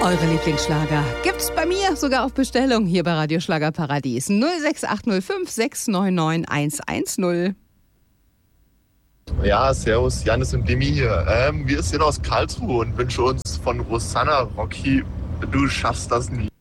Eure Lieblingsschlager gibt's bei mir sogar auf Bestellung hier bei Radio Schlagerparadies. 06805 699 110. Ja, servus, Janis und Demi hier. Wir sind aus Karlsruhe und wünschen uns von Rosanna Rocky, du schaffst das nie.